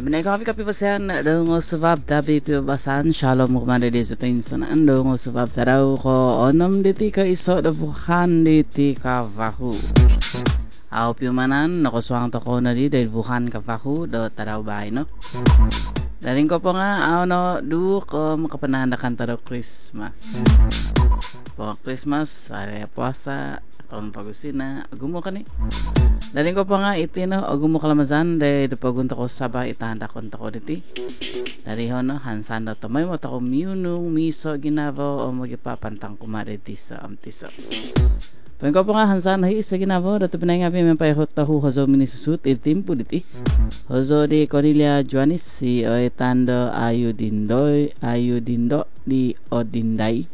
Menega kapi pasan dong subab tapi pibasan shalom kumande di setin sanan dong subab tarau ko onom diti ka iso da buhan diti ka vahu. Au piumanan nako suang toko na di dari buhan ka vahu do tarau bahay no. Daring ko po nga au no du ko makapanandakan tarau Christmas. Po Christmas area puasa tahun pagusina agumo ka ni. Daring ko pa nga iti no agumo kalamazan de pagunta ko saba itanda kon tako diti. Dari hono hansan do tamay mo tako miunong miso ginavo o magipapantang kumariti sa amtiso. Pagin ko pa nga hansan hay isa ginavo dato pinay nga may payhot tahu hozo minisusut itimpo diti. Hozo di Cornelia Juanis si oitando ayudindo di Odinday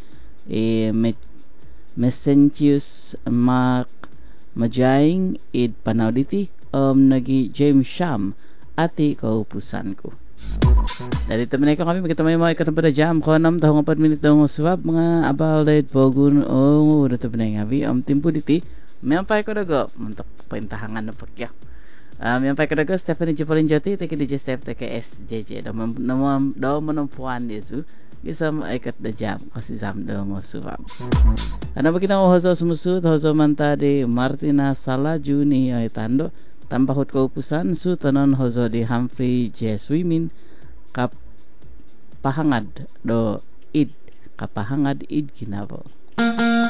Mesentius Majaing id panauditi nagi James Sham ati kaupusan ko. Dari temen ko kami magkita may mga pada jam ko 6 tahong 4 minit dong uswab mga abal dahil pogun o udah temen ngabi timpo diti mayampai ko dago untuk perintahangan na pagyak. Mayampai ko dago Stephanie Jepolin Joti teki DJ Steph teki SJJ do menumpuan disu bisa maikat da jam kasi jam dong uswab. Ano ba kinang hozo sumusud hozo manta di Martina Sala Juni ay tando tambahot kaupusan su tanon hozo di Humphrey J. Swimin kapahangad do id kapahangad id kinabo.